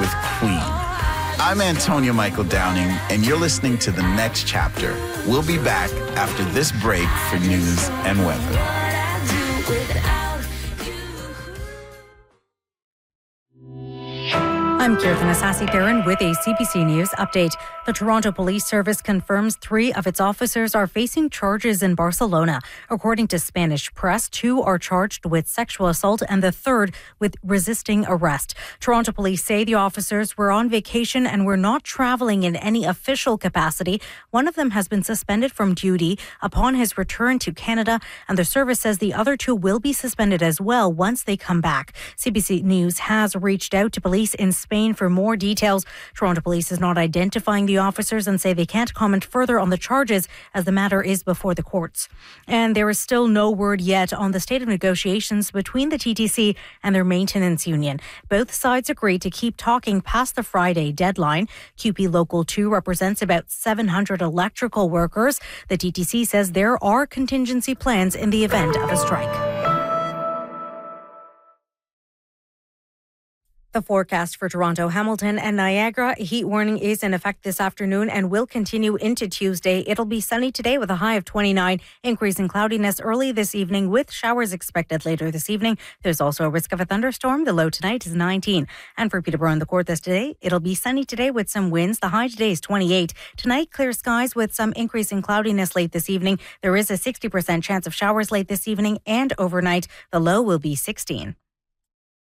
with Queen. I'm Antonio Michael Downing, and you're listening to The Next Chapter. We'll be back after this break for news and weather. I'm Kirtan Asasi-Theron with a CBC News update. The Toronto Police Service confirms 3 of its officers are facing charges in Barcelona. According to Spanish press, 2 are charged with sexual assault and the 3rd with resisting arrest. Toronto police say the officers were on vacation and were not traveling in any official capacity. One of them has been suspended from duty upon his return to Canada, and the service says the other 2 will be suspended as well once they come back. CBC News has reached out to police in Spain for more details. Toronto Police is not identifying the officers and say they can't comment further on the charges as the matter is before the courts. And there is still no word yet on the state of negotiations between the TTC and their maintenance union. Both sides agreed to keep talking past the Friday deadline. QP Local 2 represents about 700 electrical workers. The TTC says there are contingency plans in the event of a strike. The forecast for Toronto, Hamilton and Niagara. A heat warning is in effect this afternoon and will continue into Tuesday. It'll be sunny today with a high of 29, increasing cloudiness early this evening with showers expected later this evening. There's also a risk of a thunderstorm. The low tonight is 19. And for Peterborough and the Courtice today, it'll be sunny today with some winds. The high today is 28. Tonight, clear skies with some increasing cloudiness late this evening. There is a 60% chance of showers late this evening and overnight. The low will be 16.